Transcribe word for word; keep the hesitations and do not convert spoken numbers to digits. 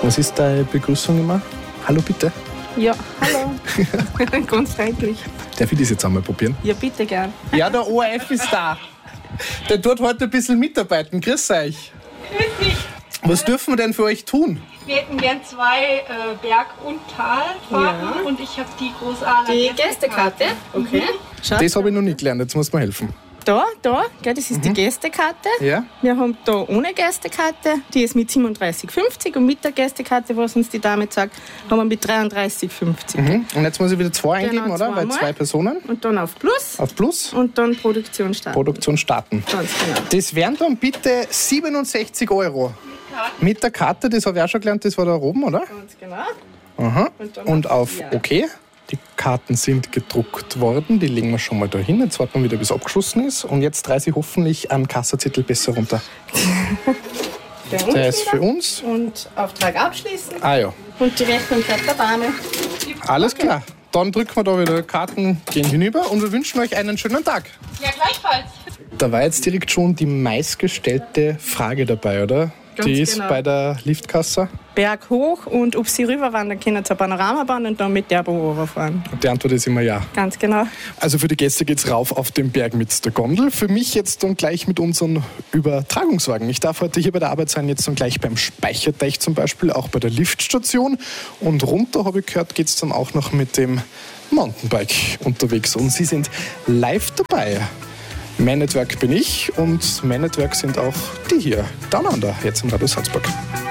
Was ist deine Begrüßung immer? Hallo bitte. Ja, hallo. Ganz freundlich. Darf ich das jetzt einmal probieren? Ja, bitte gern. Ja, der O R F ist da. Der tut heute ein bisschen mitarbeiten. Grüß euch. Grüß dich. Was dürfen wir denn für euch tun? Wir hätten gern zwei äh, Berg- und Talfahrten Ja. und ich habe die große Die Gästekarte. Okay. Schau. Das habe ich noch nicht gelernt, jetzt muss man helfen. Da, da, gell, das ist die Gästekarte. Ja? Wir haben da ohne Gästekarte, die ist mit siebenunddreißig fünfzig und mit der Gästekarte, was uns die Dame sagt, haben wir mit dreiunddreißig fünfzig. Mhm. Und jetzt muss ich wieder zwei eingeben, Genau, oder? Weil zweimal. zwei Personen. Und dann auf Plus Auf Plus, und dann Produktion starten. Produktion starten. Ganz genau. Das wären dann bitte siebenundsechzig Euro. Mit der Karte, das habe ich auch schon gelernt, das war da oben, oder? Ganz genau. Aha. Und dann Und auf auf Ja. OK. Die Karten sind gedruckt worden, die legen wir schon mal da hin. Jetzt warten wir wieder, bis abgeschlossen ist. Und jetzt drehe ich hoffentlich am Kassazettel besser runter. Für uns Der ist wieder. für uns. Und Auftrag abschließen. Ah ja, Und die Rechnung kriegt der Dame. alles klar. Dann drücken wir da wieder Karten, gehen hinüber und wir wünschen euch einen schönen Tag. Ja, gleichfalls. Da war jetzt direkt schon die meistgestellte Frage dabei, oder? Ganz die ist genau. bei der Liftkasse. Berg hoch und ob sie rüberwandern können zur Panoramabahn und dann mit der Boot runterfahren. Die Antwort ist immer ja. Ganz genau. Also für die Gäste geht's rauf auf den Berg mit der Gondel. Für mich jetzt dann gleich mit unseren Übertragungswagen. Ich darf heute hier bei der Arbeit sein, jetzt dann gleich beim Speicherteich zum Beispiel, auch bei der Liftstation. Und runter, habe ich gehört, geht's dann auch noch mit dem Mountainbike unterwegs. Und Sie sind live dabei. Man Network bin ich und Man Network sind auch die hier, Down Under, jetzt im Radio Salzburg.